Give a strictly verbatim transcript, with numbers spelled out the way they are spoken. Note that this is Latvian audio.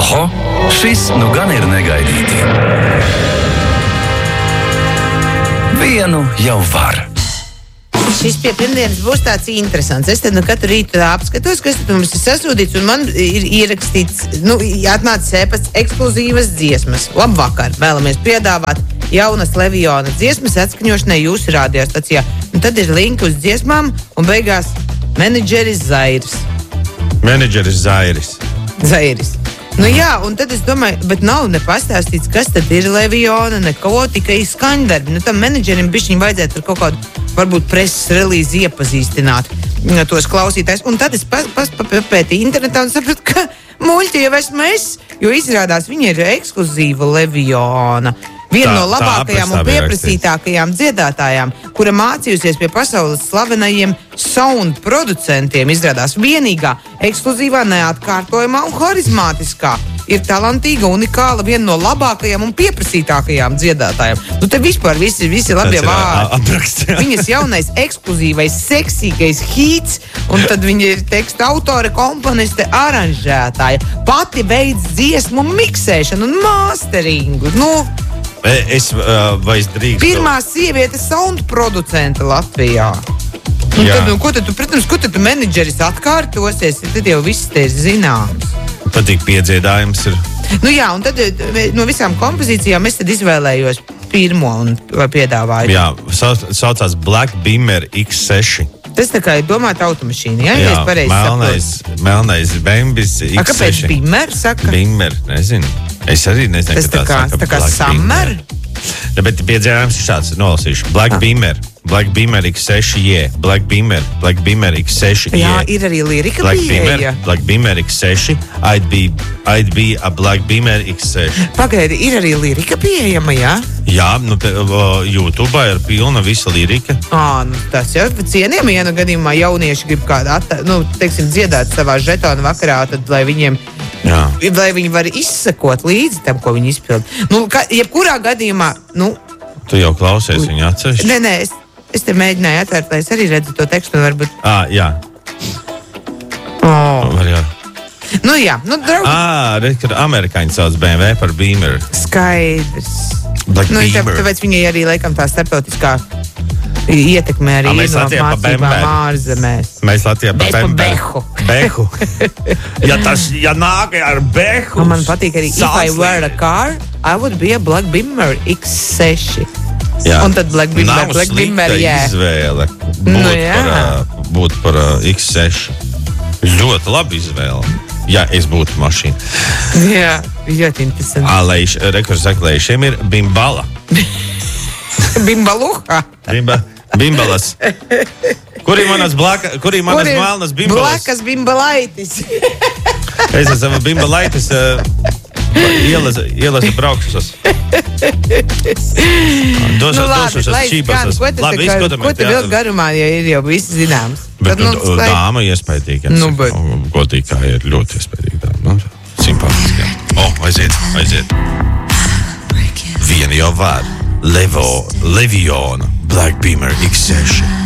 Oho, šis nu gan ir negaidīti. Vienu jau var. Šis pie pirmdienas būs tāds interesants. Es tad nu katru rītu apskatos, kas tad mums ir sasūdīts, un man ir ierakstīts, nu, atnācis ēpasts ekskluzīvas dziesmas. Labvakar, vēlamies piedāvāt jaunas Leviona dziesmas atskaņošanai jūsu radiostacijā. Un tad ir linki uz dziesmām, un beigās menedžeris Zairis. Menedžeris Zairis. Zairis. Nu jā, un tad es domāju, bet nav nepastāstīts, kas tad ir Leviona, neko, tikai skaņdarbi. Nu, tam menedžerim bišķiņ vajadzētu ar kaut kādu, varbūt preses relīzi iepazīstināt tos klausītājs. Un tad es pas, pas, papētīju internetā un sapratu, ka muļķi jau esmu es, jo izrādās viņa ir ekskluzīva Leviona. Viena Tā- no labākajām tā un aprakstā bija pieprasītākajām dziedātājām, kura mācījusies pie pasaules slavenajiem sound producentiem, izrādās vienīgā, ekskluzīvā, neatkārtojamā un harizmātiskā. Ir talantīga, unikāla, viena no labākajām un pieprasītākajām dziedātājām. Nu, te vispār visi, visi labie Tas ir, vārdi. a- apraksts, jā. Viņas jaunais, ekskluzīvais, seksīgais hīts, un tad viņa ir teksta autore, komponiste, aranžētāja. Pati veids dziesmu miksēšanu un masteringu. Nu, E, Es uh, vai es drīkstu? pirmā sieviete sound producente Latvijā. Un Jā. tad, nu, ko tad tu, protams, ko tad tu menedžeris atkārtosies, tad jau viss te ir zināms. Patīk piedziedājums ir. Nu jā, un tad eh, no visām kompozīcijām es tad izvēlējos pirmo un to piedāvāju. Jā, sauc, saucās Black Beamer X seši. Tas tā kā ir domāta automašīna, ja? Ja es pareizi melnais, melnais Bembis X seši. A, kāpēc Beamer saka? Beamer, nezinu. Es arī nezinu, Tas ka tā kā, saka tā kā Black Summer? Ne, bet piedzērājums ir šāds, nolasīšu. Black Ah. Beamer, Black Beamer X seši J, Black Beamer, Black Beamer X seši J. Jā, ir arī lirika Black pieeja. Beamer, Black Beamer X seši, I'd be, I'd be a Black Beamer X seši. Pagaidi, ir arī lirika pieejama, jā? Jā, nu, te, o, YouTube ir pilna visa lirika. Ā, nu tas jau cienījami, ja nu gadījumā jaunieši grib kādu, atta, nu, teiksim, dziedāt savā žetona vakarā, tad lai viņiem, Jā. lai viņi var izsekot līdzi tam, ko viņi izpild. Nu, ka, jebkurā gadījumā, nu, Tu jau klausies viņa atsevišķi? nē, nē, es, es te mēģināju atvērt, lai es arī redzu to tekstu, un varbūt, Ā, jā. oh. Var jā. Nu jā, nu, draugi, Ā, redz, kad amerikāņi sauc B M W par Beamer. skaidrs. Black Nu, tā, Beamer. tāpēc viņai arī, laikam, tā starptautiskā ietekme arī A, ir mēs no Latvijā pa mācībām Bemberu. ārzemēs. Mēs Latvijā Bez pa Bemberu. behu. Behu. Ja tas, ja nāk ar behu. Un man patīk arī, if I were a car, I would be a Black Beamer X seši. Jā. Un tad Black Beamer, Nav Black slikta Beamer, jā. izvēle. Būt Nu, par, jā. ā, būt par ā, X seši. Ļoti labi izvēle. Ja es būtu mašīna. Jā, ļoti interesanti. Alēš, rekurs saka, lai šiem ir bimbala. Bimbaluha. Bimba, bimbalas. Kur ir manas blaka, kur ir manas melnas bimbalas? Blakas bimbalaitis. Es esmu bimbalaitis. Uh, ielas, ielas braukšos. Došos, Nu, labi, došos lai šķībās. skan, ko tu Labi, tā kā- izskatāmies. ko tu jā. vilki garumā, ja ir jau viss zināms? Bet Tad, nu, nu, lai- dāma iespējīga. Nu, bet- Godīgi kā ir ļoti iespējīga dāma. Nu, simpātiska. O, oh, aiziet, aiziet. Viena jau var. Levo, Leviona, Black Beamer X seši.